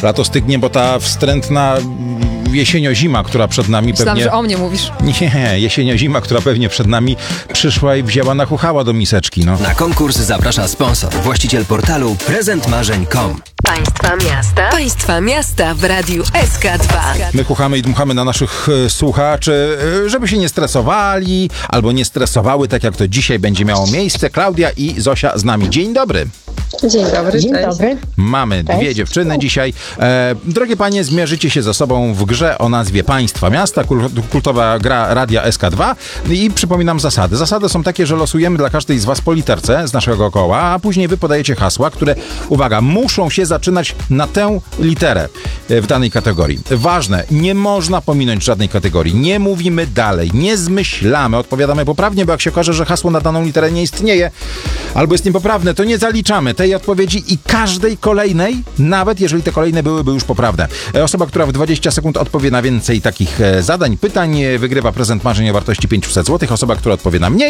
lato stygnie, bo ta wstrętna jesienio-zima, która przed nami Myślałam, pewnie... że o mnie mówisz. Nie, jesienio-zima, która pewnie przed nami przyszła i wzięła, nachuchała do miseczki, no. Na konkurs zaprasza sponsor, właściciel portalu prezentmarzeń.com. Państwa miasta w Radiu SK2. My chuchamy i dmuchamy na naszych słuchaczy, żeby się nie stresowali albo nie stresowały, tak jak to dzisiaj będzie miało miejsce. Klaudia i Zosia z nami. Dzień dobry. Dzień dobry, Dzień cześć. dobry. Mamy dwie dziewczyny dzisiaj. Drogie panie, zmierzycie się ze sobą w grze o nazwie Państwa Miasta, kultowa gra Radia SK2 i przypominam zasady. Zasady są takie, że losujemy dla każdej z was po literce z naszego koła, a później wy podajecie hasła, które, uwaga, muszą się zaczynać na tę literę w danej kategorii. Ważne, nie można pominąć żadnej kategorii. Nie mówimy dalej, nie zmyślamy, odpowiadamy poprawnie, bo jak się okaże, że hasło na daną literę nie istnieje albo jest niepoprawne, to nie zaliczamy tej odpowiedzi i każdej kolejnej, nawet jeżeli te kolejne byłyby już poprawne. Osoba, która w 20 sekund odpowie na więcej takich zadań, pytań, wygrywa prezent marzeń o wartości 500 zł. Osoba, która odpowie na mniej,